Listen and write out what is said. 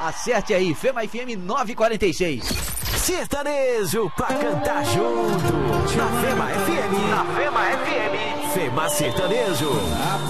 Acerte aí, Fema FM 946. Sertanejo pra cantar junto. Na Fema FM. Na Fema FM. Fema Sertanejo.